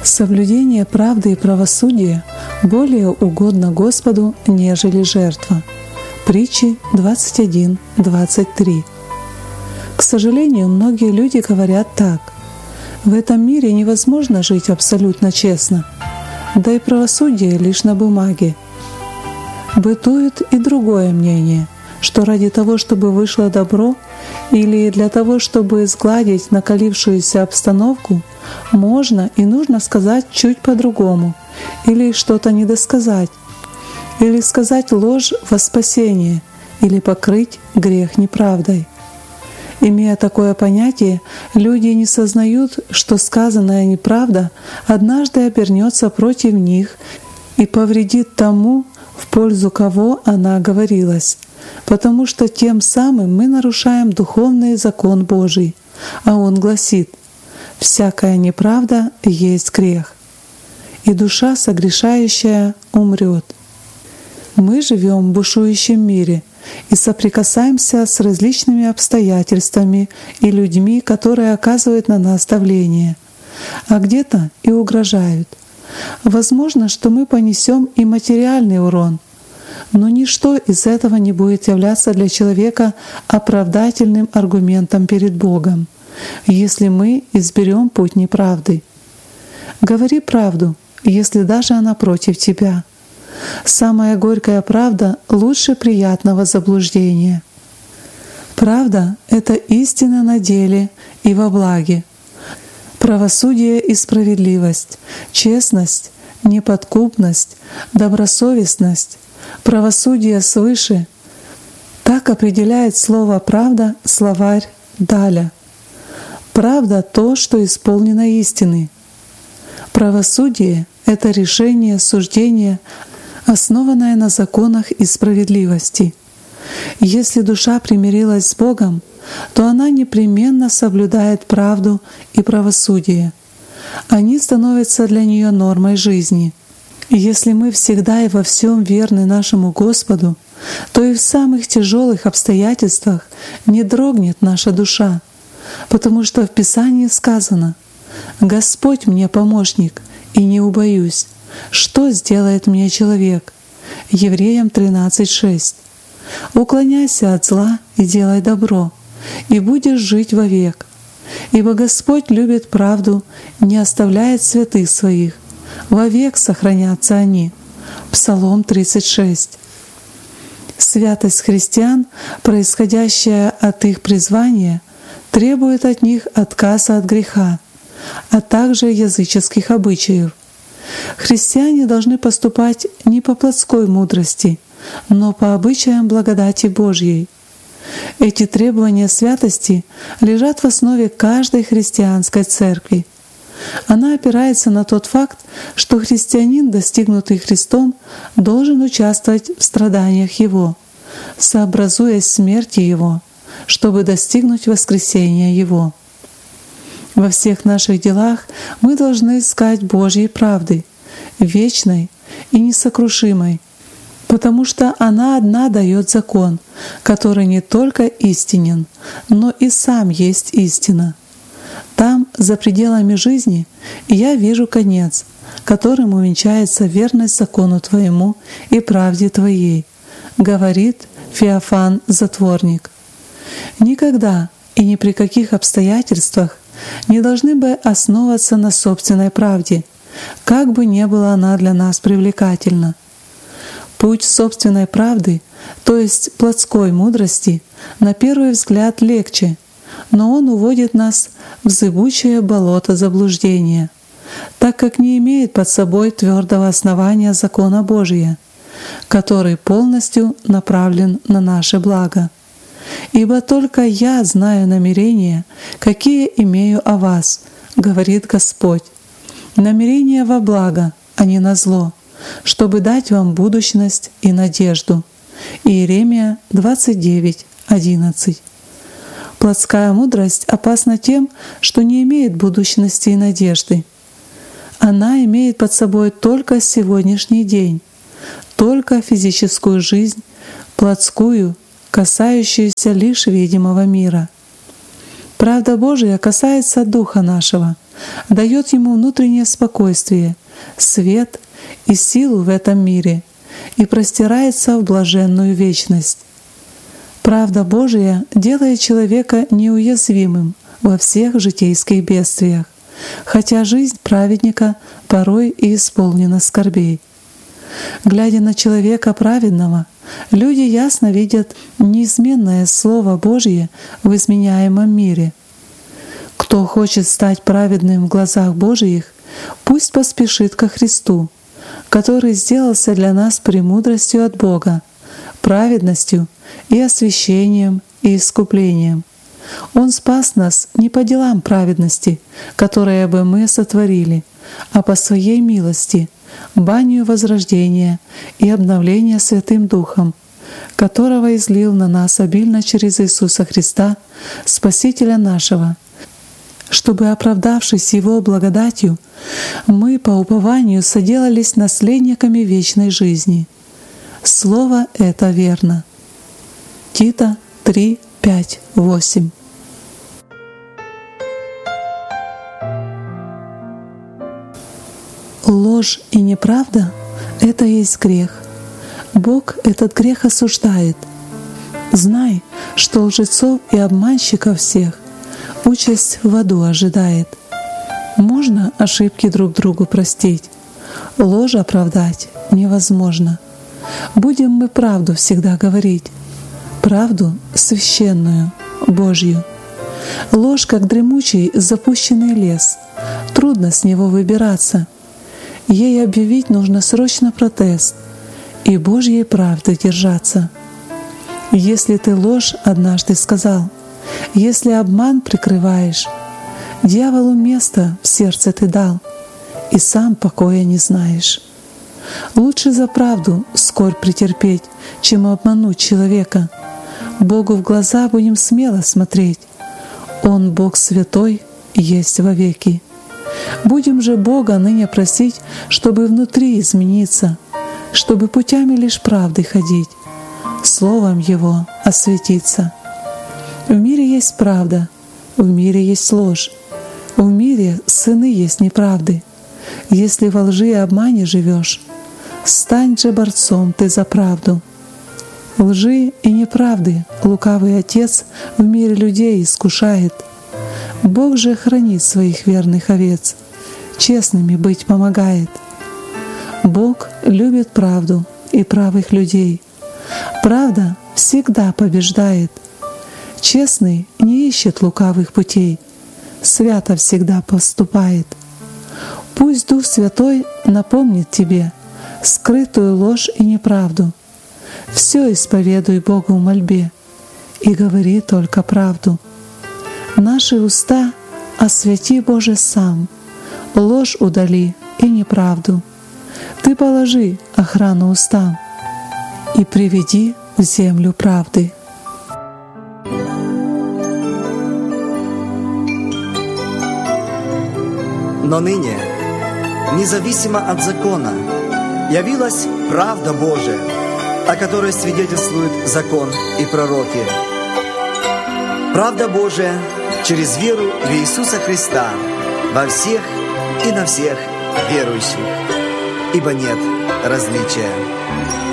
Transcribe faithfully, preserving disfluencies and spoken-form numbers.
Соблюдение правды и правосудия более угодно Господу, нежели жертва. Притчи двадцать один двадцать три. К сожалению, многие люди говорят так: в этом мире невозможно жить абсолютно честно, да и правосудие лишь на бумаге. Бытует и другое мнение, что ради того, чтобы вышло добро, или для того, чтобы сгладить накалившуюся обстановку, можно и нужно сказать чуть по-другому, или что-то недосказать, или сказать ложь во спасение, или покрыть грех неправдой. Имея такое понятие, люди не сознают, что сказанная неправда однажды обернется против них и повредит тому, в пользу кого она говорилась, потому что тем самым мы нарушаем духовный закон Божий, а он гласит: «Всякая неправда есть грех, и душа согрешающая умрет». Мы живем в бушующем мире и соприкасаемся с различными обстоятельствами и людьми, которые оказывают на нас давление, а где-то и угрожают. Возможно, что мы понесем и материальный урон, но ничто из этого не будет являться для человека оправдательным аргументом перед Богом, если мы изберем путь неправды. Говори правду, если даже она против тебя. Самая горькая правда лучше приятного заблуждения. Правда — это истина на деле и во благе. Правосудие и справедливость, честность, неподкупность, добросовестность, правосудие свыше — так определяет слово «правда» словарь Даля. Правда — то, что исполнено истины. Правосудие — это решение, суждение, основанное на законах и справедливости. Если душа примирилась с Богом, то она непременно соблюдает правду и правосудие. Они становятся для нее нормой жизни. Если мы всегда и во всем верны нашему Господу, то и в самых тяжелых обстоятельствах не дрогнет наша душа, потому что в Писании сказано: «Господь мне помощник, и не убоюсь. Что сделает мне человек?» Евреям тринадцать шесть. «Уклоняйся от зла и делай добро, и будешь жить вовек. Ибо Господь любит правду, не оставляет святых своих, вовек сохранятся они». Псалом тридцать шесть. Святость христиан, происходящая от их призвания, требует от них отказа от греха, а также языческих обычаев. Христиане должны поступать не по плотской мудрости, но по обычаям благодати Божьей. Эти требования святости лежат в основе каждой христианской церкви. Она опирается на тот факт, что христианин, достигнутый Христом, должен участвовать в страданиях Его, сообразуясь смерти Его, чтобы достигнуть воскресения Его. Во всех наших делах мы должны искать Божьей правды, вечной и несокрушимой, потому что она одна дает закон, который не только истинен, но и сам есть истина. Там, за пределами жизни, я вижу конец, которым увенчается верность закону Твоему и правде Твоей, говорит Феофан Затворник. Никогда и ни при каких обстоятельствах не должны бы основываться на собственной правде, как бы ни была она для нас привлекательна. Путь собственной правды, то есть плотской мудрости, на первый взгляд легче, но он уводит нас в зыбучее болото заблуждения, так как не имеет под собой твердого основания закона Божия, который полностью направлен на наше благо. «Ибо только я знаю намерения, какие имею о вас, — говорит Господь, — намерения во благо, а не на зло, чтобы дать вам будущность и надежду». Иеремия двадцать девять одиннадцать. Плотская мудрость опасна тем, что не имеет будущности и надежды. Она имеет под собой только сегодняшний день, только физическую жизнь, плотскую, касающуюся лишь видимого мира. Правда Божия касается духа нашего, дает ему внутреннее спокойствие, свет и силу в этом мире и простирается в блаженную вечность. Правда Божия делает человека неуязвимым во всех житейских бедствиях, хотя жизнь праведника порой и исполнена скорбей. Глядя на человека праведного, люди ясно видят неизменное Слово Божье в изменяемом мире. Кто хочет стать праведным в глазах Божиих, пусть поспешит ко Христу, который сделался для нас премудростью от Бога, праведностью и освящением и искуплением. Он спас нас не по делам праведности, которые бы мы сотворили, а по Своей милости, банию возрождения и обновления Святым Духом, которого излил на нас обильно через Иисуса Христа, Спасителя нашего, чтобы, оправдавшись Его благодатью, мы по упованию соделались наследниками вечной жизни. Слово это верно. Тита три, пять, восемь. Ложь и неправда — это есть грех. Бог этот грех осуждает. Знай, что лжецов и обманщиков всех участь в аду ожидает. Можно ошибки друг другу простить, ложь оправдать невозможно. Будем мы правду всегда говорить, правду священную, Божью. Ложь, как дремучий запущенный лес, трудно с него выбираться. Ей объявить нужно срочно протест и Божьей правды держаться. Если ты ложь однажды сказал, если обман прикрываешь, дьяволу место в сердце ты дал, и сам покоя не знаешь. Лучше за правду скорбь претерпеть, чем обмануть человека. Богу в глаза будем смело смотреть. Он, Бог святой, есть вовеки. Будем же Бога ныне просить, чтобы внутри измениться, чтобы путями лишь правды ходить, Словом Его осветиться. В мире есть правда, в мире есть ложь, в мире сыны есть неправды. Если во лжи и обмане живешь, стань же борцом ты за правду. Лжи и неправды лукавый отец в мире людей искушает. Бог же хранит своих верных овец, честными быть помогает. Бог любит правду и правых людей. Правда всегда побеждает. Честный не ищет лукавых путей, свято всегда поступает. Пусть Дух Святой напомнит тебе скрытую ложь и неправду. Все исповедуй Богу в мольбе и говори только правду. Наши уста освяти, Боже, сам, ложь удали и неправду. Ты положи охрану устам и приведи в землю правды. Но ныне, независимо от закона, явилась правда Божия, о которой свидетельствуют закон и пророки. Правда Божия через веру в Иисуса Христа во всех и на всех верующих, ибо нет различия.